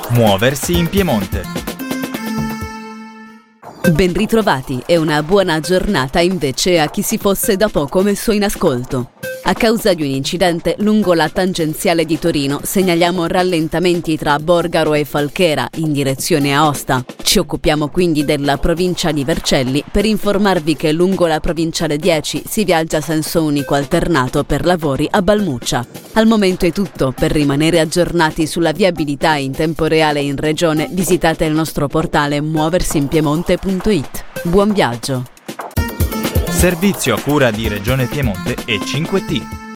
Muoversi in Piemonte. Ben ritrovati e una buona giornata invece a chi si fosse da poco messo in ascolto. A causa di un incidente lungo la tangenziale di Torino segnaliamo rallentamenti tra Borgaro e Falchera in direzione Aosta. Ci occupiamo quindi della provincia di Vercelli per informarvi che lungo la provinciale 10 si viaggia a senso unico alternato per lavori a Balmuccia. Al momento è tutto. Per rimanere aggiornati sulla viabilità in tempo reale in regione visitate il nostro portale muoversinpiemonte.it. Buon viaggio! Servizio a cura di Regione Piemonte e 5T.